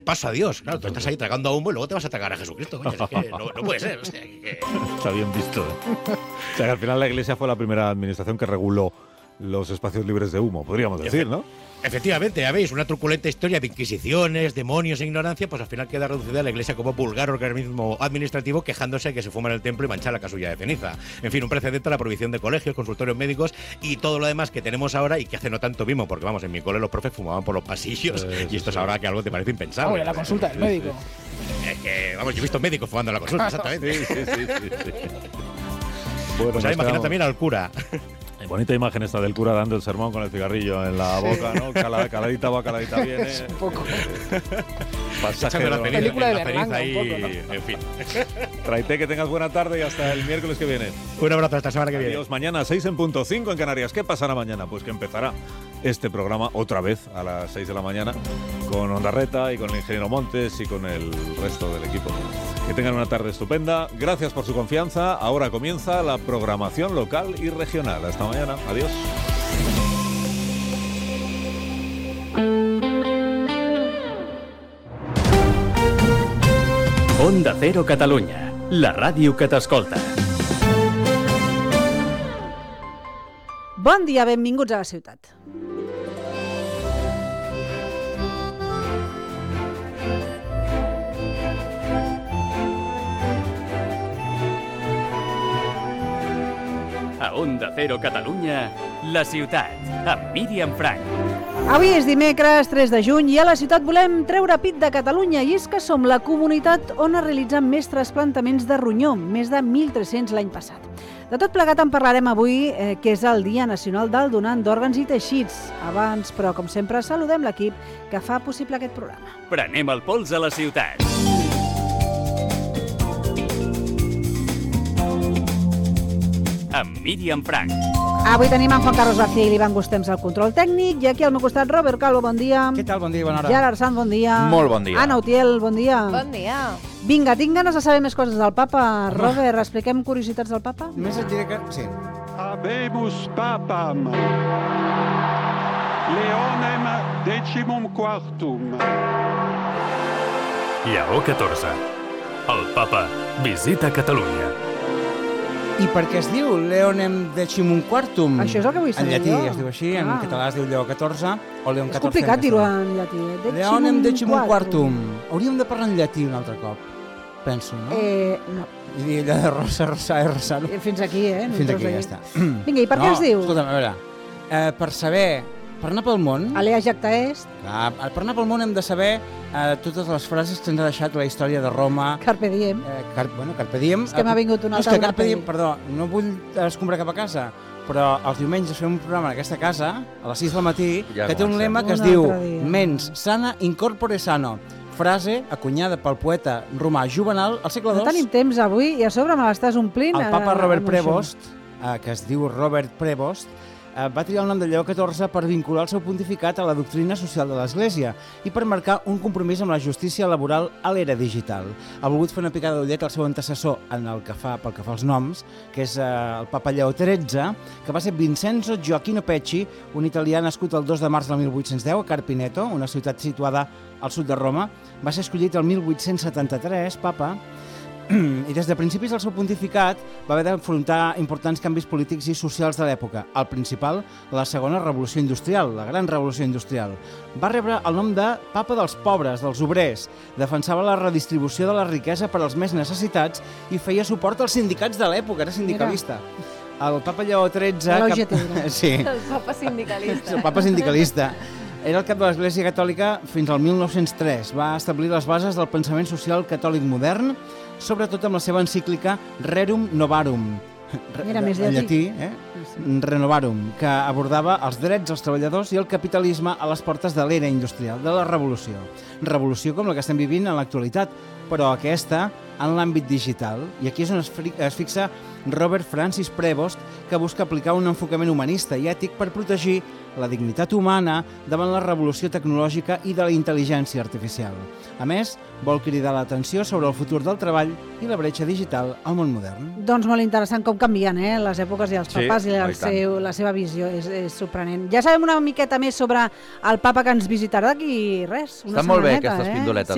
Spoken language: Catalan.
paso a Dios. Claro, tú estás ahí tragando a humo y luego te vas a tragar a Jesucristo. Coño, es que no puede ser. O sea, Está bien visto. O sea, que al final la Iglesia fue la primera administración que reguló los espacios libres de humo, podríamos decir, ¿no? Efectivamente, ya veis, una truculenta historia de inquisiciones, demonios e ignorancia, pues al final queda reducida a la Iglesia como vulgar organismo administrativo quejándose de que se fuma en el templo y mancha la casulla de ceniza. En fin, un precedente a la prohibición de colegios, consultorios médicos y todo lo demás que tenemos ahora y que hace no tanto vimos, porque vamos, en mi cole los profes fumaban por los pasillos y esto es ahora que algo te parece impensable. Oye, la consulta del médico. Vamos, yo he visto médicos fumando en la consulta, exactamente. Sí. Bueno, pues ahora imagina también al cura. Bonita imagen esta del cura dando el sermón con el cigarrillo en la boca, ¿no? Caladita va, caladita viene. Un poco. Pasajero. La película de Berlanga, ahí, un poco, ¿no? En fin. Traite, que tengas buena tarde y hasta el miércoles que viene. Un abrazo hasta la semana que viene. Adiós, mañana 6:05 en Canarias. ¿Qué pasará mañana? Pues que empezará este programa otra vez a las 6 de la mañana con Ondarreta y con el ingeniero Montes y con el resto del equipo. Que tengan una tarde estupenda. Gracias por su confianza. Ahora comienza la programación local y regional. Hasta mañana. Adiós. Onda Cero Catalunya, la ràdio que t'escolta. Bon dia, benvinguts a la ciutat. A Onda Cero Catalunya, la ciutat, amb Míriam Frank. Avui és dimecres 3 de juny i a la ciutat volem treure pit de Catalunya i és que som la comunitat on es realitzen més trasplantaments de ronyó, més de 1.300 l'any passat. De tot plegat en parlarem avui, que és el Dia Nacional del Donant d'Òrgans i Teixits. Abans, però, com sempre, saludem l'equip que fa possible aquest programa. Prenem el pols a la ciutat. Amb Míriam Frank. Avui tenim en Juan Carlos García i l'Ivan Gustems al control tècnic i aquí al meu costat Robert Calvo, bon dia. Què tal? Bon dia i bona hora. Gerard Sanz, bon dia. Molt bon dia. Anna Utiel, bon dia. Bon dia. Vinga, tinc ganes de saber més coses del papa. Robert, expliquem curiositats del papa? Més et diré que... Sí. Habemus papam, Leonem XIV. Lleó XIV. El papa visita Catalunya. I per què es diu Leonem XIV? Això és el que vull En saber llatí jo. es diu així, en català es diu Lleó XIV o Leon XIV. És complicat dir-ho en llatí. Leonem XIV. Hauríem de parlar en llatí un altre cop, penso, no? No. I dir allò de rosa, no? Fins aquí, no Fins aquí, entres ja està. Vinga, i per què es diu? Escolta'm, a veure, per saber, per anar pel món... Alea jacta est, Per anar pel món hem de saber totes les frases que ens ha deixat la història de Roma. carpe diem. Carpe diem. És que m'ha vingut una No, és altra que carpe diem, peli. perdó, no vull escombrar cap a casa, però els diumenges fem un programa en aquesta casa, a les 6 del matí, Ja que té un comencem. lema que es Un diu altre dia. Mens sana incorpore sano. Frase acunyada pel poeta romà Juvenal al segle No II. tenim temps avui i a sobre me l'estàs omplint. El papa Robert amb això. Prevost, que es diu Robert Prevost, va triar el nom de Lleó XIV per vincular el seu pontificat a la doctrina social de l'Església i per marcar un compromís amb la justícia laboral a l'era digital. Ha volgut fer una picada d'ullet al seu antecessor en el que fa, pel que fa als noms, que és el papa Lleó XIII, que va ser Vincenzo Gioacchino Pecci, un italià nascut el 2 de març del 1810 a Carpineto, una ciutat situada al sud de Roma. Va ser escollit el 1873, papa, i des de principis del seu pontificat va haver d'enfrontar importants canvis polítics i socials de l'època. El principal, la segona revolució industrial, la gran revolució industrial. Va rebre el nom de papa dels pobres, dels obrers. Defensava la redistribució de la riquesa per als més necessitats i feia suport als sindicats de l'època, era sindicalista. El papa Lleó XIII... La UGT, Sí. El papa sindicalista. El papa sindicalista. Era el cap de l'Església Catòlica fins al 1903. Va establir les bases del pensament social catòlic modern, sobretot amb la seva encíclica Rerum Novarum, Mira, més en llatí. llatí, Renovarum, que abordava els drets dels treballadors i el capitalisme a les portes de l'era industrial, de la revolució. Revolució com la que estem vivint en l'actualitat, però aquesta en l'àmbit digital. I aquí és on es fixa Robert Francis Prevost, que busca aplicar un enfocament humanista i ètic per protegir la dignitat humana davant la revolució tecnològica i de la intel·ligència artificial. A més, vol cridar l'atenció sobre el futur del treball i la bretxa digital al món modern. Doncs molt interessant com canvien les èpoques i els Sí, papes i i tant. la seva visió. És sorprenent. Ja sabem una miqueta més sobre el papa que ens visitarà d'aquí res. Una Estan molt bé setmaneta, aquestes pindoletes